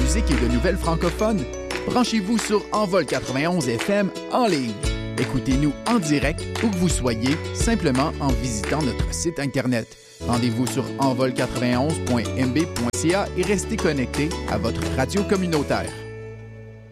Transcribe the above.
musique et de nouvelles francophones? Branchez-vous sur Envol 91 FM en ligne. Écoutez-nous en direct où que vous soyez, simplement en visitant notre site Internet. Rendez-vous sur envol91.mb.ca et restez connectés à votre radio communautaire.